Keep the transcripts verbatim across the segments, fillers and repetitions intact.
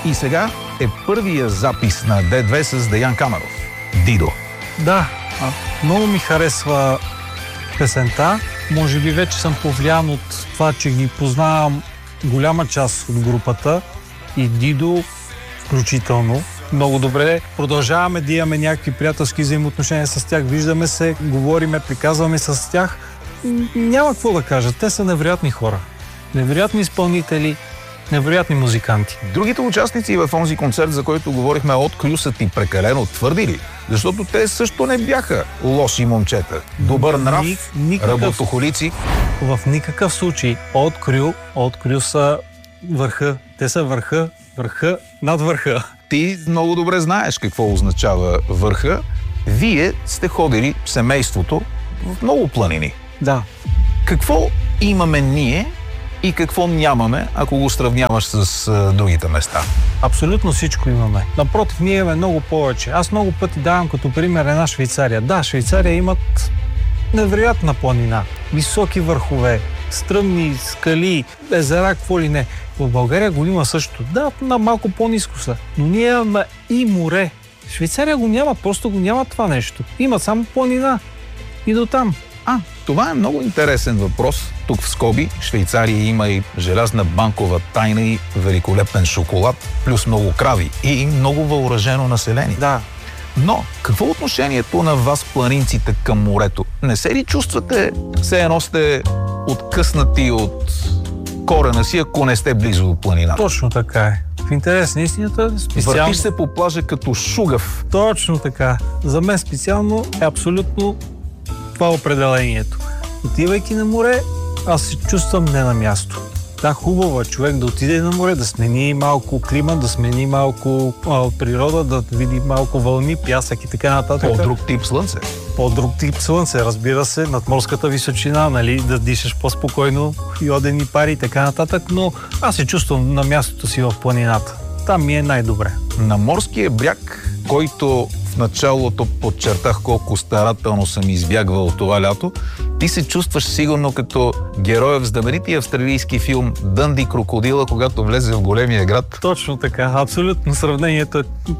И сега е първия запис на Д две с Деян Камеров. Дидо. Да, много ми харесва песента. Може би вече съм повлиян от това, че ги познавам голяма част от групата и Дидо включително. Много добре. Продължаваме да имаме някакви приятелски взаимоотношения с тях. Виждаме се, говориме, приказваме с тях. Няма какво да кажа. Те са невероятни хора. Невероятни изпълнители, невероятни музиканти. Другите участници в онзи концерт, за който говорихме, от Крю, са ти прекалено твърди ли? Защото те също не бяха лоши момчета. Добър нрав, никакъв... работохолици. В никакъв случай. От Крю, от Крю са върха. Те са върха, върха над върха. Ти много добре знаеш какво означава върха. Вие сте ходили семейството в много планини. Да. Какво имаме ние и какво нямаме, ако го сравняваш с а, другите места? Абсолютно всичко имаме. Напротив, ние имаме много повече. Аз много пъти давам като пример една Швейцария. Да, Швейцария имат невероятна планина. Високи върхове, стръмни скали, езера, какво ли не. В България го има също. Да, на малко по-ниско са. Но ние имаме и море. Швейцария го няма, просто го няма това нещо. Имат само планина. И до там. А, това е много интересен въпрос. Тук в скоби Швейцария има и желязна банкова тайна и великолепен шоколад, плюс много крави и много въоръжено население. Да. Но какво е отношението на вас, планинците, към морето? Не се ли чувствате, все едно сте откъснати от корена си, ако не сте близо до планината? Точно така е. В интерес на истината, специално... Въртиш се по плажа като шугав. Точно така. За мен специално е абсолютно това определението. Отивайки на море, аз се чувствам не на място. Да, хубаво е човек да отиде на море, да смени малко климат, да смени малко а, природа, да види малко вълни, пясък и така нататък. По-друг тип слънце. По-друг тип слънце, разбира се, над морската височина, нали, да дишаш по-спокойно, йодени пари и така нататък, но аз се чувствам на мястото си в планината. Там ми е най-добре. На морския бряг, който в началото подчертах колко старателно съм избягвал това лято, ти се чувстваш сигурно като героя в знаменития австралийски филм Дънди крокодила, когато влезе в големия град. Точно така, абсолютно сравнението е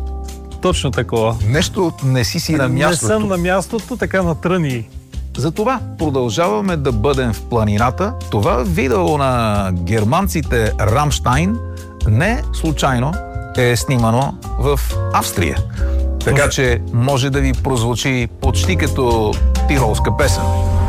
точно такова. Нещо не си си на мястото. Не съм на мястото, така на тръни. Затова продължаваме да бъдем в планината. Това видео на германците Рамштайн не случайно е снимано в Австрия. Така че може да ви прозвучи почти като тиролска песен.